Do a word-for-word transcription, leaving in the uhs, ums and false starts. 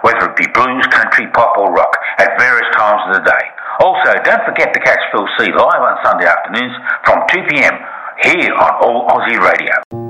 whether it be blues, country, pop or rock, at various times of the day. Also, don't forget to catch Phil C live on Sunday afternoons from two p m here on All Aussie Radio.